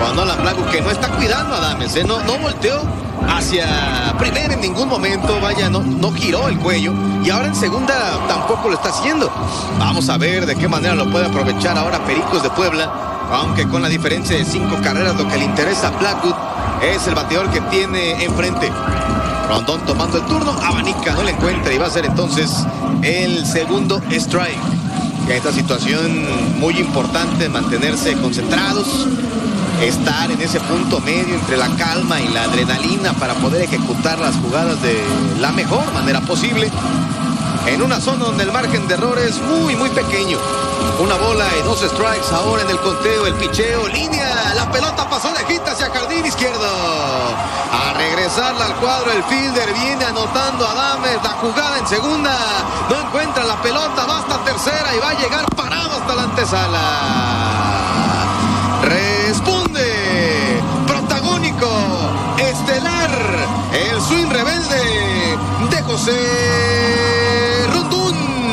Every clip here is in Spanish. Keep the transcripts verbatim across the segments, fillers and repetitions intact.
Cuando Alan Blackwood, que no está cuidando a Adames, ¿eh? no, no volteó hacia primera en ningún momento, vaya, no, no giró el cuello, y ahora en segunda tampoco lo está haciendo. Vamos a ver de qué manera lo puede aprovechar ahora Pericos de Puebla, aunque con la diferencia de cinco carreras lo que le interesa a Blackwood es el bateador que tiene enfrente. Rondón tomando el turno, abanica, no le encuentra y va a ser entonces el segundo strike. En esta situación muy importante mantenerse concentrados, estar en ese punto medio entre la calma y la adrenalina para poder ejecutar las jugadas de la mejor manera posible, en una zona donde el margen de error es muy muy pequeño. Una bola y dos strikes ahora en el conteo, el picheo, línea, la pelota pasó de hit hacia jardín izquierdo. A regresarla al cuadro el fielder, viene anotando a Adames, la jugada en segunda, no encuentra la pelota, va hasta tercera y va a llegar parado hasta la antesala. Responde, protagónico, estelar, el swing rebelde de José Rondón.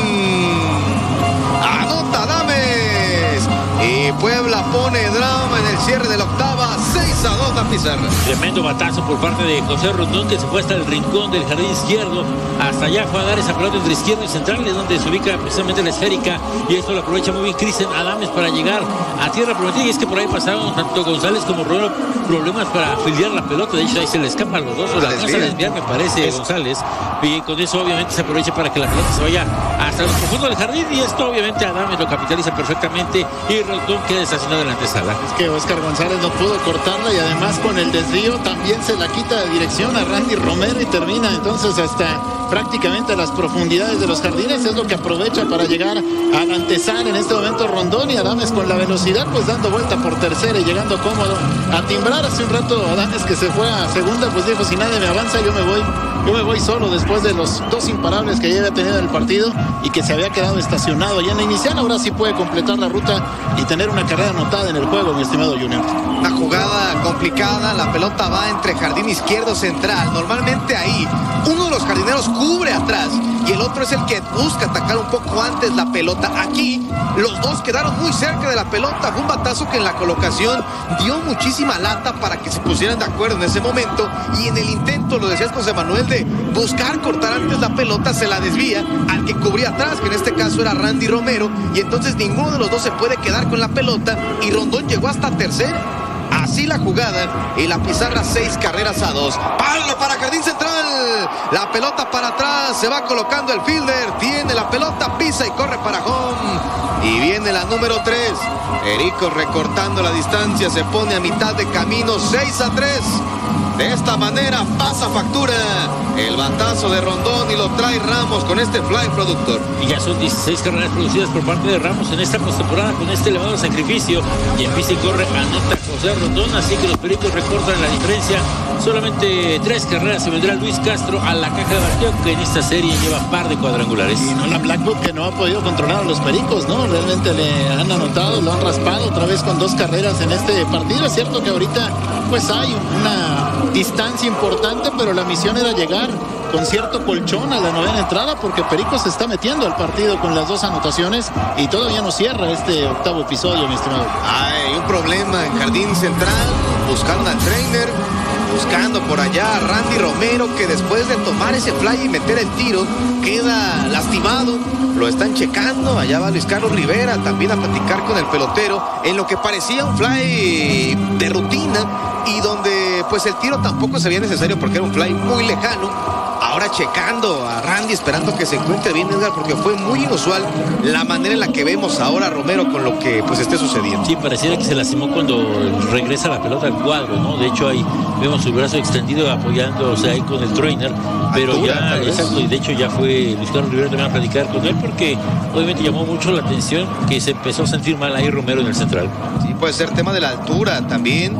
Anota Adames y Puebla pone drama en el cierre de la octava, seis a dos la pizarra. Tremendo batazo por parte de José Rondón, que se fue hasta el rincón del jardín izquierdo, hasta allá fue a dar esa pelota entre izquierdo y central, es donde se ubica precisamente la esférica, y esto lo aprovecha muy bien Cristian Adames para llegar a tierra prometida. Y es que por ahí pasaron tanto González como Romero problemas para fildear la pelota, de hecho ahí se le escapa a los dos, o la alcanza a desviar me parece González, y con eso obviamente se aprovecha para que la pelota se vaya hasta el profundo del jardín, y esto obviamente Adames lo capitaliza perfectamente y Rondón queda estacionado en la antesala. Es que Oscar González no pudo cortarla, y además con el desvío también se la quita de dirección a Randy Romero y termina entonces hasta prácticamente a las profundidades de los jardines. Es lo que aprovecha para llegar a la antesala en este momento Rondón, y Adames con la velocidad pues dando vuelta por tercera y llegando cómodo a timbrar. Hace un rato Adames, que se fue a segunda, pues dijo: si nadie me avanza yo me voy, yo me voy solo, después de los dos imparables que ya había tenido en el partido y que se había quedado estacionado ya en la inicial. Ahora sí puede completar la ruta y tener una carrera anotada en el juego, mi estimado Junior. Una jugada complicada, la pelota va entre jardín izquierdo central. Normalmente ahí uno de los jardineros cubre atrás y el otro es el que busca atacar un poco antes la pelota. Aquí los dos quedaron muy cerca de la pelota. Fue un batazo que en la colocación dio muchísima lata para que se pusieran de acuerdo en ese momento, y en el intento, lo decías José Manuel, de buscar cortar antes la pelota, se la desvía al que cubría atrás, que en este caso era Randy Romero, y entonces ninguno de los dos se puede quedar con la pelota, y Rondón llegó hasta tercera. Así la jugada, y la pizarra seis carreras a dos. Palo para jardín central, la pelota para atrás, se va colocando el fielder, tiene la pelota, pisa y corre para home, y viene la número tres. Pericos recortando la distancia, se pone a mitad de camino, seis a tres. De esta manera pasa factura el batazo de Rondón y lo trae Ramos con este fly productor. Y ya son dieciséis carreras producidas por parte de Ramos en esta postemporada con este elevado sacrificio. Y empieza y corre, anota José Rondón, así que los Pericos recortan la diferencia. Solamente tres carreras se vendrá Luis Castro a la caja de bateo, que en esta serie lleva par de cuadrangulares. Y Nolan Blackwood, que no ha podido controlar a los Pericos, ¿no? Realmente le han anotado, lo han raspado otra vez con dos carreras en este partido. Es cierto que ahorita pues hay una distancia importante, pero la misión era llegar con cierto colchón a la novena entrada, porque Pericos se está metiendo al partido con las dos anotaciones y todavía no cierra este octavo episodio, mi estimado. Hay un problema en jardín central, buscaron al trainer, buscando por allá a Randy Romero, que después de tomar ese fly y meter el tiro queda lastimado. Lo están checando, allá va Luis Carlos Rivera también a platicar con el pelotero en lo que parecía un fly de rutina, y donde pues el tiro tampoco se veía necesario porque era un fly muy lejano. Ahora checando a Randy, esperando que se encuentre bien, Edgar, porque fue muy inusual la manera en la que vemos ahora a Romero con lo que pues esté sucediendo. Sí, pareciera que se lastimó cuando regresa la pelota al cuadro, ¿no? De hecho ahí vemos su brazo extendido apoyándose ahí con el trainer, pero altura, ya, exacto, y de hecho ya fue Luis Carlos Rivera también a platicar con él, porque obviamente llamó mucho la atención que se empezó a sentir mal ahí Romero en el central. Sí, puede ser tema de la altura también,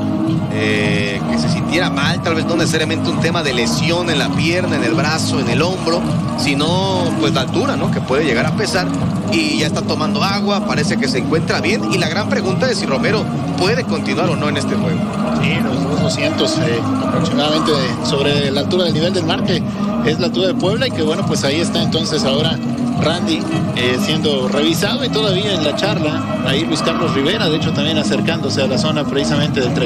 eh, que se sintiera mal, tal vez no necesariamente un tema de lesión en la pierna, en el brazo, en el hombro, sino pues la altura, ¿no? Que puede llegar a pesar, y ya está tomando agua, parece que se encuentra bien, y la gran pregunta es si Romero puede continuar o no en este juego. Sí, los dos doscientos eh, aproximadamente sobre la altura del nivel del mar, que es la altura de Puebla, y que bueno, pues ahí está entonces ahora Randy eh, siendo revisado, y todavía en la charla ahí Luis Carlos Rivera, de hecho también acercándose a la zona precisamente del